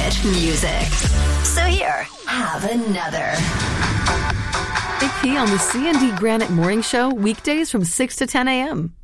hit music. So here, have another. AP on the C&D Granite Morning Show, weekdays from 6 to 10 a.m.